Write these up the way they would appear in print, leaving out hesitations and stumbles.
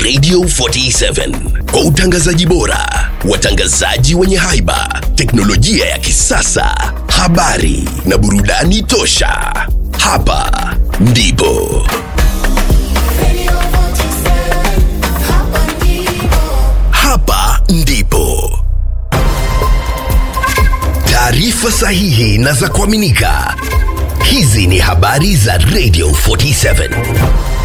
Radio 47 kwa utangazaji bora, watangazaji wenye haiba, teknolojia ya kisasa, habari na burudani tosha. Hapa ndipo Hapa ndipo taarifa sahihi na za kuaminika. Hizi ni habari za Radio 47.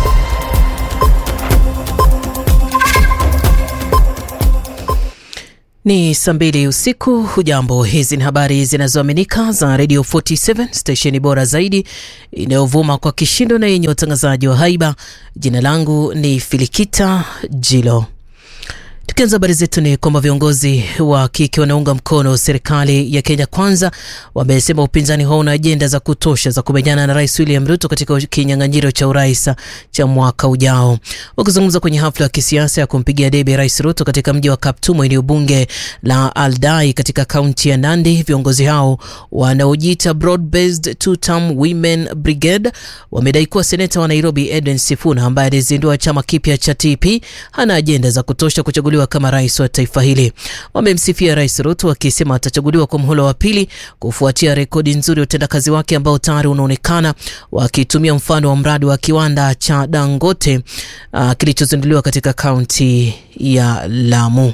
Ni saa 2 usiku. Hujambo, hizi ni habari zinazoaminika za Radio 47, stesheni bora zaidi inayovuma kwa kishindo na yenye watangazaji wa haiba. Jina langu ni Filikita Jilo. Tukianza habari zetu ni kwamba viongozi wa kike wanaunga mkono serikali ya Kenya Kwanza wamesema upinzani hao una ajenda za kutosha za kumenyana na Rais William Ruto katika kinyang'anyiro cha urais cha mwaka ujao. Wakizungumza kwenye hafla ya kisiasa ya kumpigia debe Rais Ruto katika mji wa Kaptumo, eneo bunge la Aldai katika kaunti ya Nandi, viongozi hao wanaojiita Broad-Based Two-Term Women Brigade wamedai kuwa seneta wa Nairobi Edwin Sifuna, ambaye alizindua chama kipya cha TP, hana ajenda za kutosha kuchaguliwa kama rais wa taifa hili. Wamemsifia Rais Ruto wakisema atachaguliwa kwa muhula wa pili kufuatia rekodi nzuri ya utendakazi wake ambao tayari unaonekana, wakitumia mfano wa mradi wa kiwanda cha Dangote kilichozinduliwa katika kaunti ya Lamu.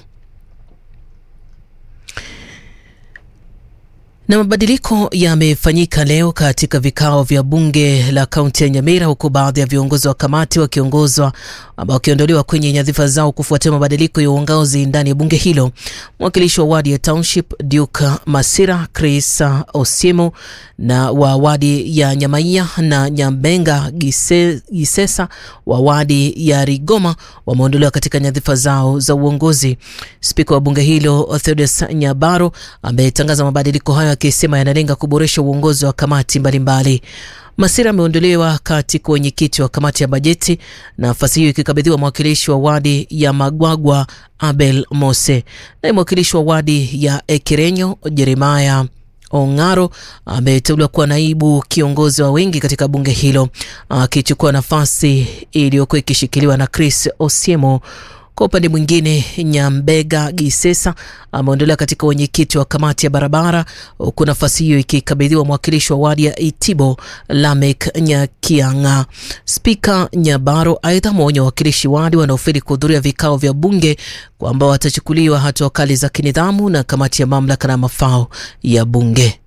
Na mabadiliko yamefanyika leo katika vikao vya bunge la kaunti ya Nyamira, huku baadhi ya viongozi wa kamati wakiondolewa kwenye nyadhifa zao kufuatia mabadiliko ya uongozi ndani ya bunge hilo. Mwakilishi wa wadi ya Township Duke Masira, Chris Osiemo, na wa wadi ya Nyamaia na Nyambenga Gisesa wa wadi ya Rigoma wameondolewa katika nyadhifa zao za uongozi. Spika wa bunge hilo Theodos Nyabaro ametangaza mabadiliko hayo akisema yanalenga kuboresha uongozi wa kamati mbalimbali. Masira ameondolewa katika wenyekiti wa kamati ya bajeti, na nafasi hiyo ikikabidhiwa mwakilishi wa wadi ya Magwagwa Abel Mose. Na mwakilishi wa wadi ya Ekirenyo Jeremiah Ongaro ameteuliwa kuwa naibu kiongozi wa wengi katika bunge hilo, akichukua nafasi iliyokuwa ikishikiliwa na Chris Osiemo. Kwa upande mwingine, Nyambega Gisesa ameondolewa katika wenyekiti wa kamati ya barabara, huku nafasi hiyo ikikabidhiwa mwakilishi wa wadi ya Itibo Lamek Nyakianga. Spika Nyabaro aidha ameonya wawakilishi wadi wanaofeli kuhudhuria vikao vya bunge kwamba watachukuliwa hatua kali za kinidhamu na kamati ya mamlaka na mafao ya bunge.